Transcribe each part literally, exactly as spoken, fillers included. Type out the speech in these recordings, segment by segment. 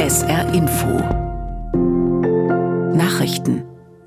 S R Info Nachrichten.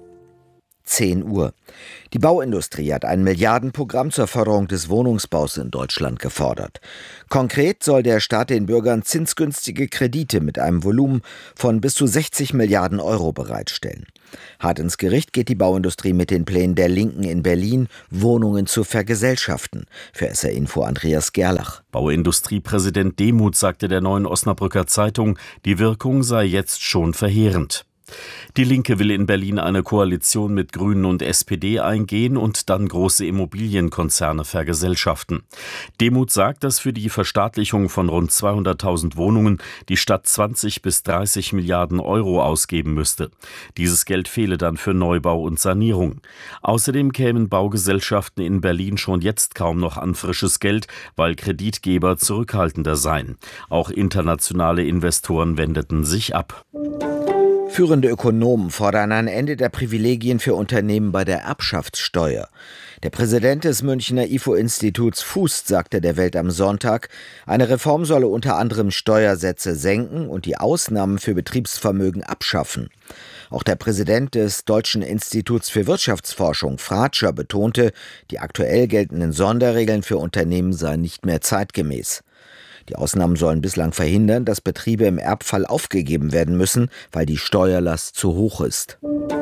zehn Uhr. Die Bauindustrie hat ein Milliardenprogramm zur Förderung des Wohnungsbaus in Deutschland gefordert. Konkret soll der Staat den Bürgern zinsgünstige Kredite mit einem Volumen von bis zu sechzig Milliarden Euro bereitstellen. Hart ins Gericht geht die Bauindustrie mit den Plänen der Linken in Berlin, Wohnungen zu vergesellschaften. Für S R Info Andreas Gerlach. Bauindustriepräsident Demuth sagte der Neuen Osnabrücker Zeitung, die Wirkung sei jetzt schon verheerend. Die Linke will in Berlin eine Koalition mit Grünen und S P D eingehen und dann große Immobilienkonzerne vergesellschaften. Demuth sagt, dass für die Verstaatlichung von rund zweihunderttausend Wohnungen die Stadt zwanzig bis dreißig Milliarden Euro ausgeben müsste. Dieses Geld fehle dann für Neubau und Sanierung. Außerdem kämen Baugesellschaften in Berlin schon jetzt kaum noch an frisches Geld, weil Kreditgeber zurückhaltender seien. Auch internationale Investoren wendeten sich ab. Führende Ökonomen fordern ein Ende der Privilegien für Unternehmen bei der Erbschaftssteuer. Der Präsident des Münchner I F O-Instituts Fußt sagte der Welt am Sonntag, eine Reform solle unter anderem Steuersätze senken und die Ausnahmen für Betriebsvermögen abschaffen. Auch der Präsident des Deutschen Instituts für Wirtschaftsforschung, Fratscher, betonte, die aktuell geltenden Sonderregeln für Unternehmen seien nicht mehr zeitgemäß. Die Ausnahmen sollen bislang verhindern, dass Betriebe im Erbfall aufgegeben werden müssen, weil die Steuerlast zu hoch ist.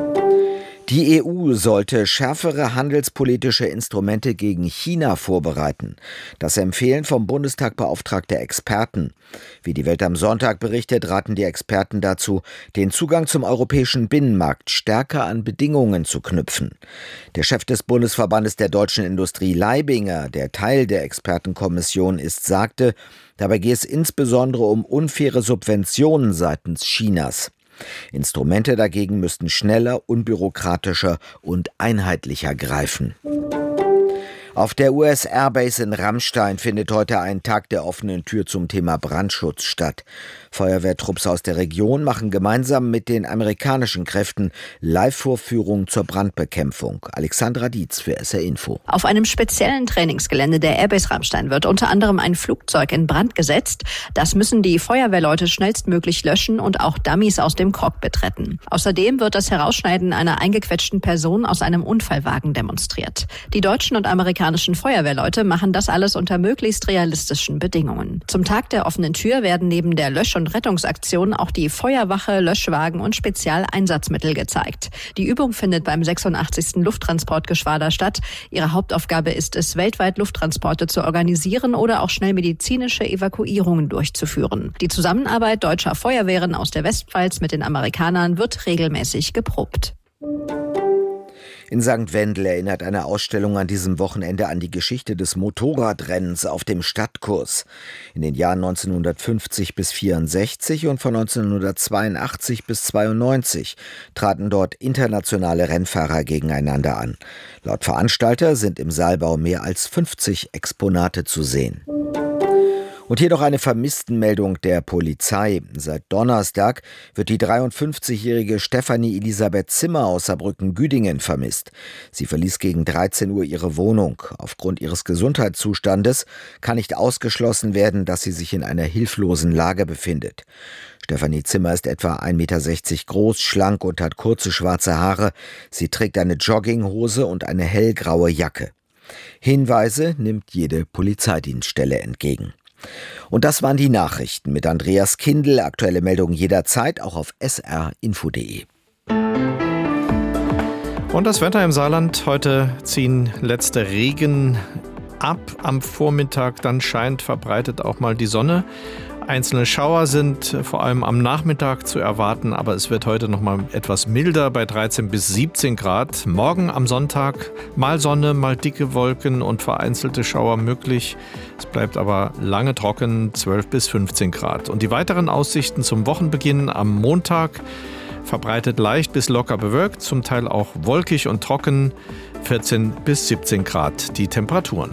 Die E U sollte schärfere handelspolitische Instrumente gegen China vorbereiten. Das empfehlen vom Bundestag beauftragte Experten. Wie die Welt am Sonntag berichtet, raten die Experten dazu, den Zugang zum europäischen Binnenmarkt stärker an Bedingungen zu knüpfen. Der Chef des Bundesverbandes der deutschen Industrie, Leibinger, der Teil der Expertenkommission ist, sagte, dabei gehe es insbesondere um unfaire Subventionen seitens Chinas. Instrumente dagegen müssten schneller, unbürokratischer und einheitlicher greifen. Auf der U S Airbase in Ramstein findet heute ein Tag der offenen Tür zum Thema Brandschutz statt. Feuerwehrtrupps aus der Region machen gemeinsam mit den amerikanischen Kräften Live-Vorführungen zur Brandbekämpfung. Alexandra Dietz für S R Info. Auf einem speziellen Trainingsgelände der Airbase Ramstein wird unter anderem ein Flugzeug in Brand gesetzt. Das müssen die Feuerwehrleute schnellstmöglich löschen und auch Dummies aus dem Cockpit retten. Außerdem wird das Herausschneiden einer eingequetschten Person aus einem Unfallwagen demonstriert. Die deutschen und amerikanischen Feuerwehrleute machen das alles unter möglichst realistischen Bedingungen. Zum Tag der offenen Tür werden neben der Lösch- und Rettungsaktion auch die Feuerwache, Löschwagen und Spezialeinsatzmittel gezeigt. Die Übung findet beim sechsundachtzigsten Lufttransportgeschwader statt. Ihre Hauptaufgabe ist es, weltweit Lufttransporte zu organisieren oder auch schnell medizinische Evakuierungen durchzuführen. Die Zusammenarbeit deutscher Feuerwehren aus der Westpfalz mit den Amerikanern wird regelmäßig geprobt. In Sankt Wendel erinnert eine Ausstellung an diesem Wochenende an die Geschichte des Motorradrennens auf dem Stadtkurs. In den Jahren neunzehnhundertfünfzig bis vierundsechzig und von neunzehnhundertzweiundachtzig bis zweiundneunzig traten dort internationale Rennfahrer gegeneinander an. Laut Veranstalter sind im Saalbau mehr als fünfzig Exponate zu sehen. Und hier noch eine Vermisstenmeldung der Polizei. Seit Donnerstag wird die dreiundfünfzigjährige Stefanie Elisabeth Zimmer aus Saarbrücken-Güdingen vermisst. Sie verließ gegen dreizehn Uhr ihre Wohnung. Aufgrund ihres Gesundheitszustandes kann nicht ausgeschlossen werden, dass sie sich in einer hilflosen Lage befindet. Stefanie Zimmer ist etwa ein Meter sechzig groß, schlank und hat kurze schwarze Haare. Sie trägt eine Jogginghose und eine hellgraue Jacke. Hinweise nimmt jede Polizeidienststelle entgegen. Und das waren die Nachrichten mit Andreas Kindl. Aktuelle Meldungen jederzeit, auch auf s r info punkt d e. Und das Wetter im Saarland. Heute ziehen letzte Regen ab am Vormittag. Dann scheint verbreitet auch mal die Sonne. Einzelne Schauer sind vor allem am Nachmittag zu erwarten, aber es wird heute noch mal etwas milder bei dreizehn bis siebzehn Grad. Morgen am Sonntag mal Sonne, mal dicke Wolken und vereinzelte Schauer möglich. Es bleibt aber lange trocken, zwölf bis fünfzehn Grad. Und die weiteren Aussichten zum Wochenbeginn am Montag: verbreitet leicht bis locker bewölkt, zum Teil auch wolkig und trocken, vierzehn bis siebzehn Grad die Temperaturen.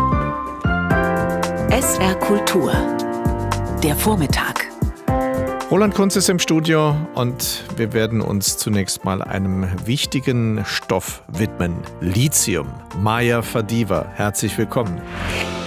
S R Kultur. Der Vormittag. Roland Kunz ist im Studio und wir werden uns zunächst mal einem wichtigen Stoff widmen. Lithium. Maja Fadiwa, herzlich willkommen.